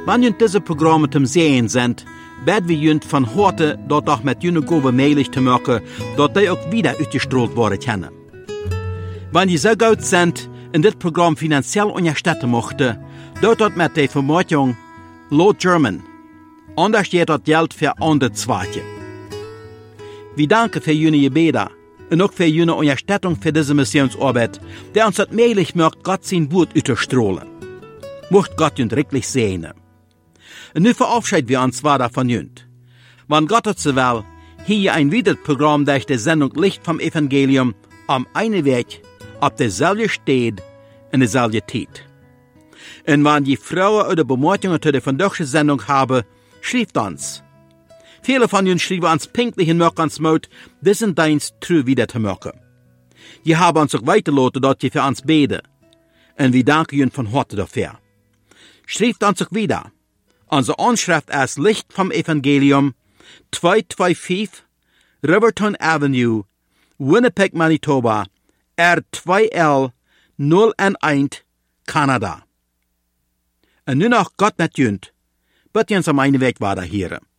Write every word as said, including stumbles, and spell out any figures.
Wenn jünt diese Programme zum Sehen sind, werden wir jünt von heute dort auch mit jüne Gobe möglich zu machen, dort die auch wieder ausgestrahlt worden können. Wenn die so gut sind, in dit Programm finanziell unterstützen möchten, dort dort mit der Vermutung Low German. Anders steht dort Geld für andere Zweige. Wir danken für jene Gebete und auch für jene Unterstützung für diese Missionsarbeit, der uns das möglich macht, Gott sein Wort auszustrahlen. Mocht Gott uns wirklich segnen. Und nun verabschieden wir uns weiter von jünt. Wenn Gott es so will, hier ein weiteres Programm durch die Sendung Licht vom Evangelium am einen Weg, auf derselben steht, in derselben Zeit. Und wenn die Frauen oder Bemerkungen zu der vandaagse Sendung haben, schreibt uns. Viele von ihnen schreiben uns pünktlich in Mörkensmut, diesen Dienst treu wieder zu machen. Die haben uns auch weitergelassen, dort sie für uns beten. Und wir danken ihnen von Herzen dafür. Schreibt uns auch wieder. Unsere Anschrift ist Licht vom Evangelium, zweihunderfünfundzweißig Riverton Avenue, Winnipeg, Manitoba, R zwei L null eins, Kanada. Und nun noch Gott mit jünt, bitte uns am einen Weg weiter hier.